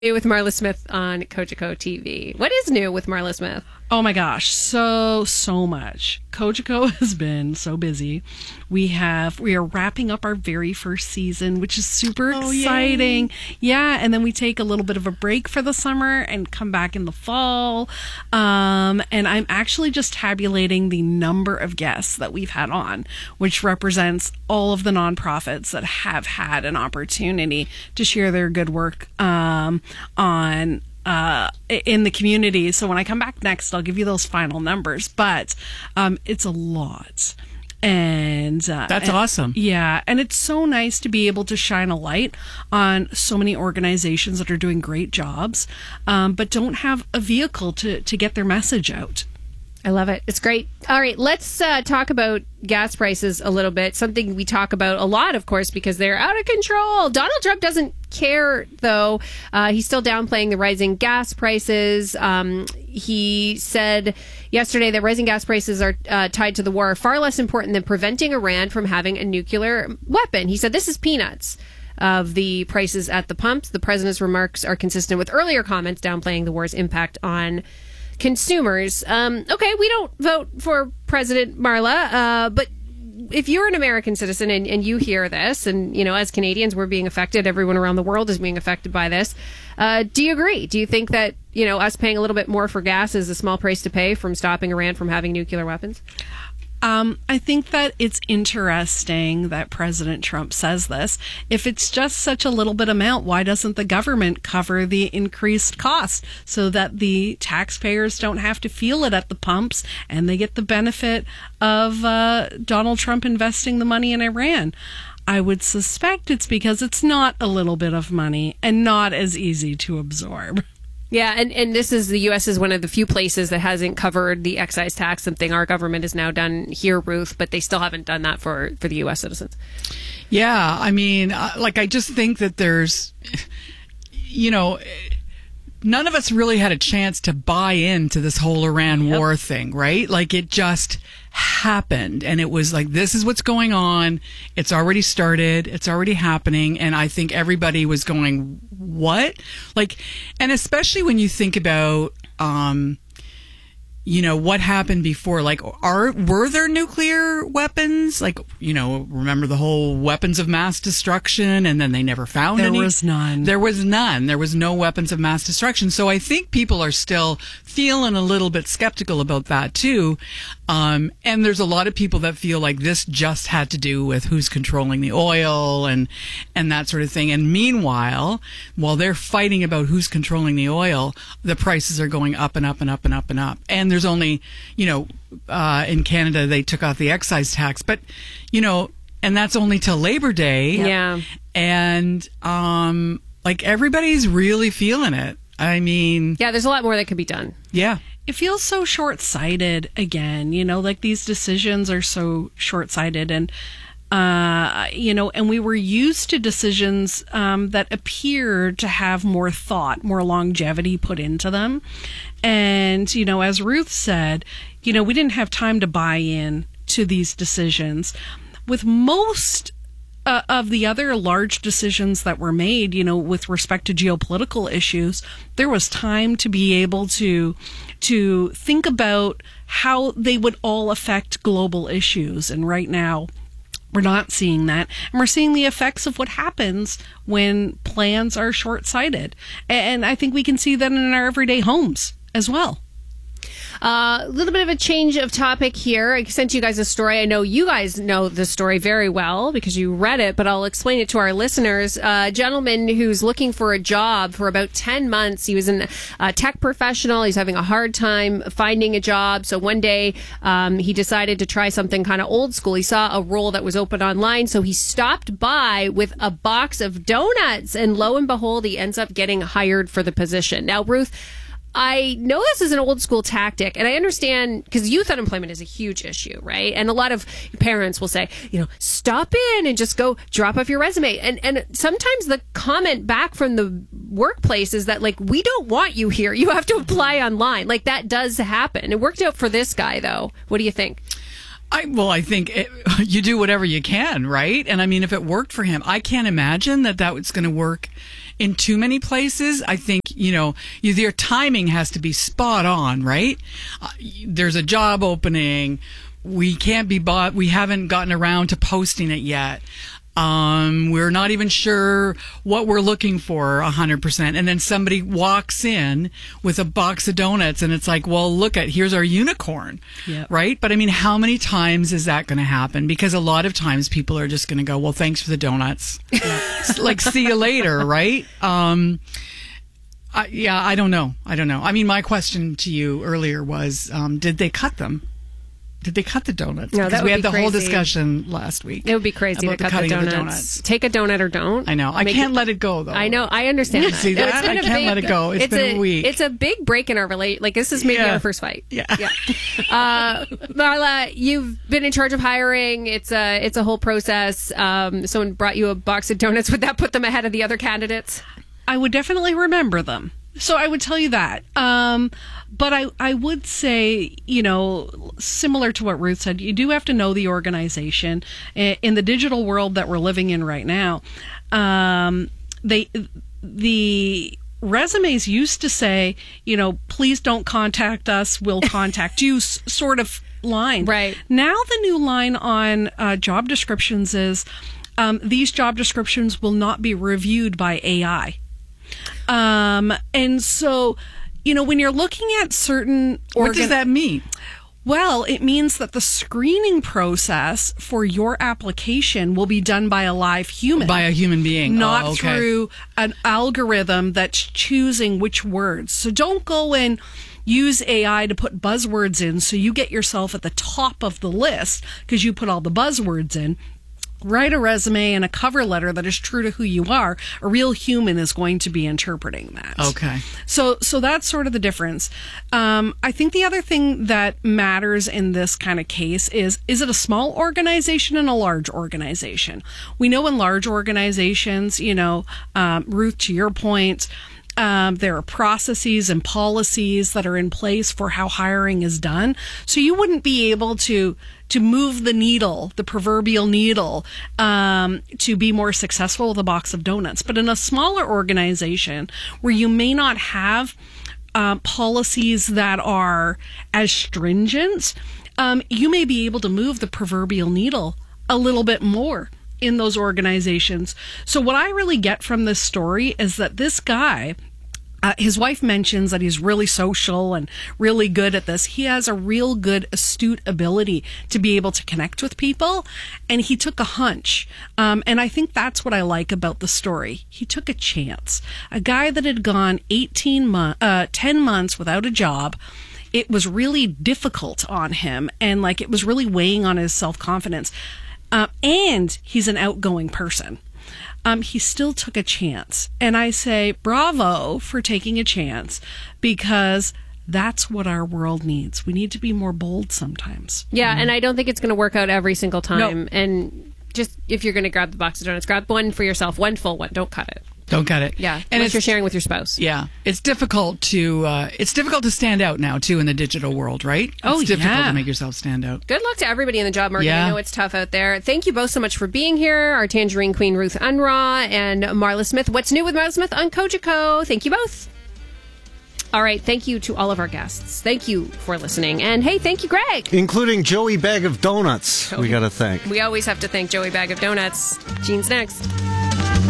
New with Marla Smith on Cogeco TV. What is new with Marla Smith? Oh my gosh, so much. Cogeco has been so busy. We are wrapping up our very first season, which is super exciting. Yay. Yeah, and then we take a little bit of a break for the summer and come back in the fall. And I'm actually just tabulating the number of guests that we've had on, which represents all of the nonprofits that have had an opportunity to share their good work in the community. So when I come back next, I'll give you those final numbers, but it's a lot. And that's awesome. Yeah. And it's so nice to be able to shine a light on so many organizations that are doing great jobs, but don't have a vehicle to get their message out. I love it. It's great. All right, let's talk about gas prices a little bit. Something we talk about a lot, of course, because they're out of control. Donald Trump doesn't care, though. He's still downplaying the rising gas prices. He said yesterday that rising gas prices are tied to the war are far less important than preventing Iran from having a nuclear weapon. He said this is peanuts of the prices at the pumps. The president's remarks are consistent with earlier comments downplaying the war's impact on consumers. Okay, we don't vote for President Marla, but if you're an American citizen and you hear this, and, you know, as Canadians, we're being affected, everyone around the world is being affected by this. Do you agree? Do you think that, you know, us paying a little bit more for gas is a small price to pay from stopping Iran from having nuclear weapons? I think that it's interesting that President Trump says this. If it's just such a little bit amount, why doesn't the government cover the increased cost so that the taxpayers don't have to feel it at the pumps and they get the benefit of Donald Trump investing the money in Iran? I would suspect it's because it's not a little bit of money and not as easy to absorb. Yeah, and this is, the U.S. is one of the few places that hasn't covered the excise tax, something our government has now done here, Ruth, but they still haven't done that for the U.S. citizens. Yeah, I mean, I just think that there's, you know, none of us really had a chance to buy into this whole Iran war thing, right? Like, it just happened, and it was like, this is what's going on. It's already started. It's already happening. And I think everybody was going, what? Like, and especially when you think about, you know, what happened before, like, were there nuclear weapons? Like, you know, remember the whole weapons of mass destruction, and then they never found any? There was none. There was none. There was no weapons of mass destruction. So I think people are still feeling a little bit skeptical about that too. And there's a lot of people that feel like this just had to do with who's controlling the oil and that sort of thing. And meanwhile, while they're fighting about who's controlling the oil, the prices are going up and up and up and up and up. And there's only, you know, in Canada, they took off the excise tax, but, you know, and that's only till Labor Day. Yeah. And, like, everybody's really feeling it. I mean, yeah, there's a lot more that could be done. Yeah. It feels so short-sighted again, you know, like these decisions are so short-sighted, and, you know, and we were used to decisions that appear to have more thought, more longevity put into them. And, you know, as Ruth said, you know, we didn't have time to buy in to these decisions. With most of the other large decisions that were made, you know, with respect to geopolitical issues, there was time to be able to think about how they would all affect global issues. And right now, we're not seeing that. And we're seeing the effects of what happens when plans are short-sighted. And I think we can see that in our everyday homes as well. A little bit of a change of topic here. I sent you guys a story. I know you guys know the story very well because you read it, but I'll explain it to our listeners. A gentleman who's looking for a job for about 10 months. He was a tech professional. He's having a hard time finding a job. So one day he decided to try something kind of old school. He saw a role that was open online. So he stopped by with a box of donuts, and lo and behold, he ends up getting hired for the position. Now, Ruth, I know this is an old school tactic, and I understand because youth unemployment is a huge issue, right? And a lot of parents will say, you know, stop in and just go drop off your resume. And sometimes the comment back from the workplace is that, like, we don't want you here. You have to apply online. Like, that does happen. It worked out for this guy, though. What do you think? I think you do whatever you can, right? And I mean, if it worked for him, I can't imagine that was going to work in too many places. I think, your timing has to be spot on, right? There's a job opening. We can't be bought. We haven't gotten around to posting it yet. We're not even sure what we're looking for 100%. And then somebody walks in with a box of donuts and it's like, well, here's our unicorn, right? But I mean, how many times is that going to happen? Because a lot of times people are just going to go, well, thanks for the donuts. Like, see you later, right? I don't know. I mean, my question to you earlier was, did they cut them? Did they cut the donuts? No, because we had the whole discussion last week. It would be crazy to cut the donuts. Take a donut or don't. I know. I can't let it go, though. I know. I understand that. See that? I can't let it go. It's been a week. It's a big break in our relationship. Like, this is maybe our first fight. Yeah. Marla, you've been in charge of hiring. It's a whole process. Someone brought you a box of donuts. Would that put them ahead of the other candidates? I would definitely remember them. So I would tell you that. But I would say, similar to what Ruth said, you do have to know the organization. In the digital world that we're living in right now, the resumes used to say, please don't contact us, we'll contact you, sort of line. Right. Now the new line on job descriptions is, these job descriptions will not be reviewed by AI. And so, when you're looking at certain... What does that mean? Well, it means that the screening process for your application will be done by a live human. By a human being. Not through an algorithm that's choosing which words. So don't go and use AI to put buzzwords in so you get yourself at the top of the list because you put all the buzzwords in. Write a resume and a cover letter that is true to who you are. A real human is going to be interpreting that. Okay. So that's sort of the difference. I think the other thing that matters in this kind of case is it a small organization and a large organization? We know in large organizations, Ruth, to your point, there are processes and policies that are in place for how hiring is done. So you wouldn't be able to move the needle, the proverbial needle, to be more successful with a box of donuts. But in a smaller organization where you may not have policies that are as stringent, you may be able to move the proverbial needle a little bit more in those organizations. So what I really get from this story is that this guy, his wife mentions that he's really social and really good at this. He has a real good, astute ability to be able to connect with people. And he took a hunch. And I think that's what I like about the story. He took a chance. A guy that had gone 10 months without a job. It was really difficult on him. And it was really weighing on his self-confidence. And he's an outgoing person. He still took a chance. And I say, bravo for taking a chance, because that's what our world needs. We need to be more bold sometimes. Yeah, and I don't think it's going to work out every single time. No. And just, if you're going to grab the box of donuts, grab one for yourself, one full one. Don't cut it. Don't cut it. Yeah, and if you're sharing with your spouse. Yeah, it's difficult to stand out now too in the digital world, right? It's difficult to make yourself stand out. Good luck to everybody in the job market. Yeah. I know it's tough out there. Thank you both so much for being here. Our Tangerine Queen Ruth Unruh and Marla Smith. What's new with Marla Smith on Kojiko? Thank you both. All right, thank you to all of our guests. Thank you for listening. And hey, thank you, Greg. Including Joey Bag of Donuts. We got to thank. We always have to thank Joey Bag of Donuts. Gene's next.